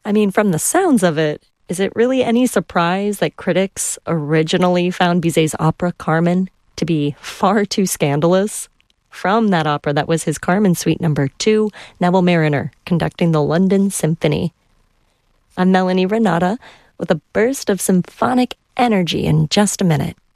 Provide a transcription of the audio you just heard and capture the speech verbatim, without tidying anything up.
I mean, from the sounds of it, is it really any surprise that critics originally found Bizet's opera Carmen to be far too scandalous? From that opera, that was his Carmen Suite number two, Neville Marriner conducting the London Symphony. I'm Melanie Renata with a burst of symphonic energy in just a minute.